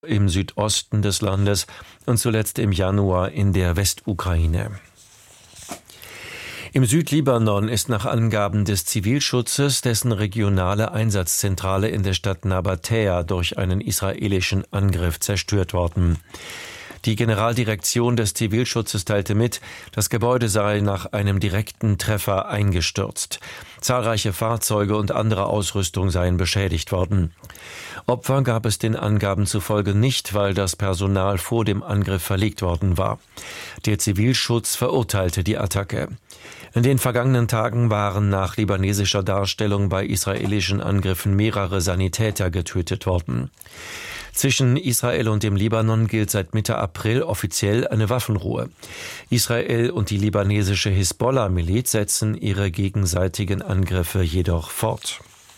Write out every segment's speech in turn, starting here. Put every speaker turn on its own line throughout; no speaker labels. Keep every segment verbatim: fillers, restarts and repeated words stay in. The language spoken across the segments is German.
im Südosten des Landes und zuletzt im Januar in der Westukraine. Im Südlibanon ist nach Angaben des Zivilschutzes dessen regionale Einsatzzentrale in der Stadt Nabatäa durch einen israelischen Angriff zerstört worden. Die Generaldirektion des Zivilschutzes teilte mit, das Gebäude sei nach einem direkten Treffer eingestürzt. Zahlreiche Fahrzeuge und andere Ausrüstung seien beschädigt worden. Opfer gab es den Angaben zufolge nicht, weil das Personal vor dem Angriff verlegt worden war. Der Zivilschutz verurteilte die Attacke. In den vergangenen Tagen waren nach libanesischer Darstellung bei israelischen Angriffen mehrere Sanitäter getötet worden. Zwischen Israel und dem Libanon gilt seit Mitte April offiziell eine Waffenruhe. Israel und die libanesische Hisbollah-Miliz setzen ihre gegenseitigen Angriffe jedoch fort.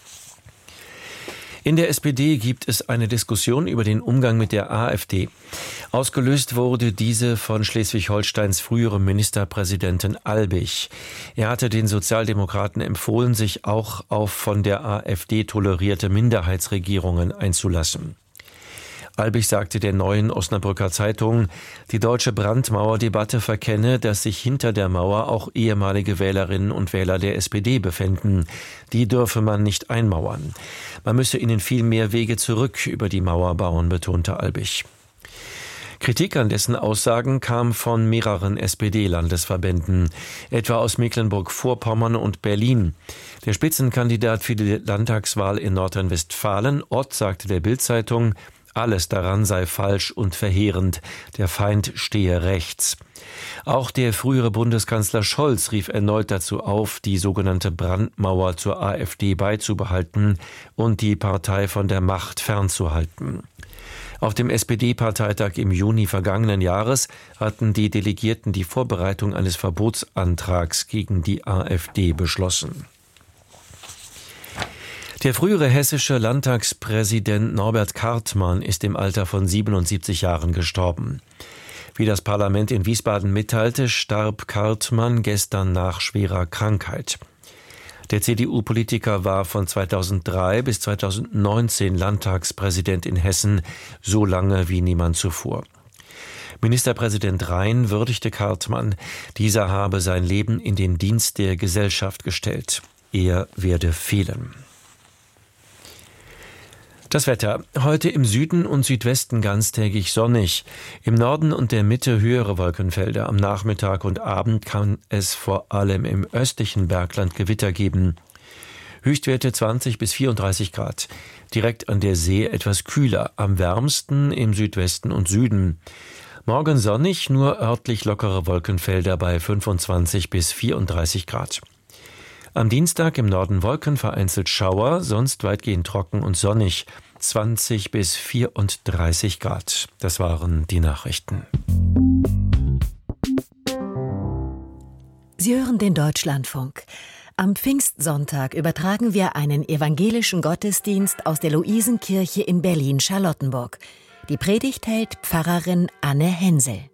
In der S P D gibt es eine Diskussion über den Umgang mit der AfD. Ausgelöst wurde diese von Schleswig-Holsteins früherem Ministerpräsidenten Albig. Er hatte den Sozialdemokraten empfohlen, sich auch auf von der AfD tolerierte Minderheitsregierungen einzulassen. Albig sagte der Neuen Osnabrücker Zeitung, die deutsche Brandmauerdebatte verkenne, dass sich hinter der Mauer auch ehemalige Wählerinnen und Wähler der S P D befänden. Die dürfe man nicht einmauern. Man müsse ihnen viel mehr Wege zurück über die Mauer bauen, betonte Albig. Kritik an dessen Aussagen kam von mehreren S P D-Landesverbänden, etwa aus Mecklenburg-Vorpommern und Berlin. Der Spitzenkandidat für die Landtagswahl in Nordrhein-Westfalen, Ott, sagte der Bild-Zeitung, alles daran sei falsch und verheerend. Der Feind stehe rechts. Auch der frühere Bundeskanzler Scholz rief erneut dazu auf, die sogenannte Brandmauer zur AfD beizubehalten und die Partei von der Macht fernzuhalten. Auf dem S P D-Parteitag im Juni vergangenen Jahres hatten die Delegierten die Vorbereitung eines Verbotsantrags gegen die AfD beschlossen. Der frühere hessische Landtagspräsident Norbert Kartmann ist im Alter von siebenundsiebzig Jahren gestorben. Wie das Parlament in Wiesbaden mitteilte, starb Kartmann gestern nach schwerer Krankheit. Der C D U-Politiker war von zweitausenddrei bis zweitausendneunzehn Landtagspräsident in Hessen, so lange wie niemand zuvor. Ministerpräsident Rhein würdigte Kartmann. Dieser habe sein Leben in den Dienst der Gesellschaft gestellt. Er werde fehlen. Das Wetter. Heute im Süden und Südwesten ganztägig sonnig. Im Norden und der Mitte höhere Wolkenfelder. Am Nachmittag und Abend kann es vor allem im östlichen Bergland Gewitter geben. Höchstwerte zwanzig bis vierunddreißig Grad. Direkt an der See etwas kühler. Am wärmsten im Südwesten und Süden. Morgen sonnig, nur örtlich lockere Wolkenfelder bei fünfundzwanzig bis vierunddreißig Grad. Am Dienstag im Norden Wolken, vereinzelt Schauer, sonst weitgehend trocken und sonnig, zwanzig bis vierunddreißig Grad. Das waren die Nachrichten.
Sie hören den Deutschlandfunk. Am Pfingstsonntag übertragen wir einen evangelischen Gottesdienst aus der Luisenkirche in Berlin-Charlottenburg. Die Predigt hält Pfarrerin Anne Hensel.